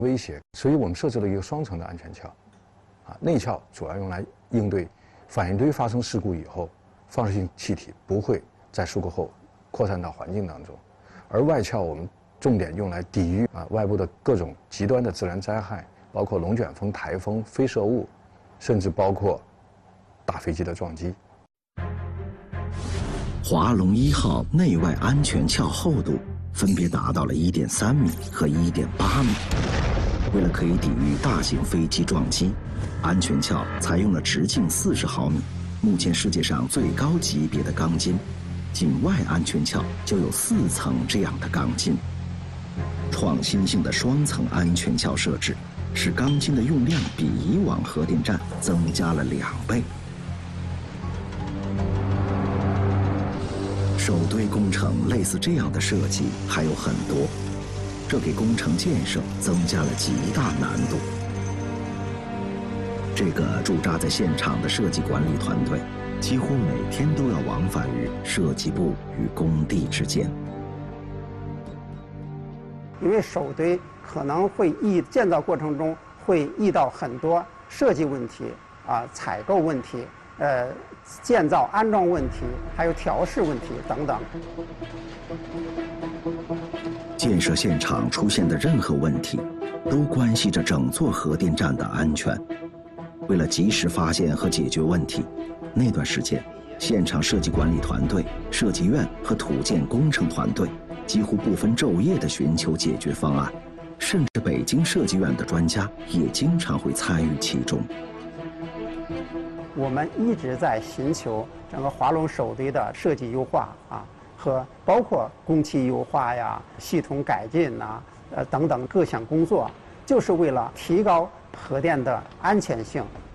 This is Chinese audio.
威胁，所以我们设置了一个双层的安全壳，内壳主要用来应对反应堆发生事故以后，放射性气体不会在事故后扩散到环境当中，而外壳我们重点用来抵御外部的各种极端的自然灾害，包括龙卷风、台风、飞射物，甚至包括大飞机的撞击。 华龙1号内外安全壳厚度分别达到了1.3米和1.8米。为了可以抵御大型飞机撞击，安全壳采用了直径40毫米，目前世界上最高级别的钢筋。仅外安全壳就有4层这样的钢筋。创新性的双层安全壳设置，使钢筋的用量比以往核电站增加了2倍。首堆工程类似这样的设计还有很多，这给工程建设增加了极大难度。这个驻扎在现场的设计管理团队，几乎每天都要往返于设计部与工地之间。 因为首堆可能会建造过程中会遇到很多设计问题采购问题。建造安装问题，还有调试问题等等。 建设现场出现的任何问题，都关系着整座核电站的安全。为了及时发现和解决问题，那段时间，现场设计管理团队、设计院和土建工程团队几乎不分昼夜地寻求解决方案，甚至北京设计院的专家也经常会参与其中。 我们一直在寻求整个华龙首堆的设计优化和包括工期优化呀、系统改进等等各项工作，就是为了提高核电的安全性